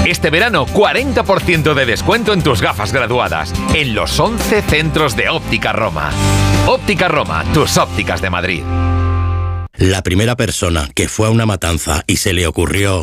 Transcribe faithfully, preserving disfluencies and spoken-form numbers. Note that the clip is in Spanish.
Este verano, cuarenta por ciento de descuento en tus gafas graduadas en los once centros de Óptica Roma. Óptica Roma, tus ópticas de Madrid. La primera persona que fue a una matanza y se le ocurrió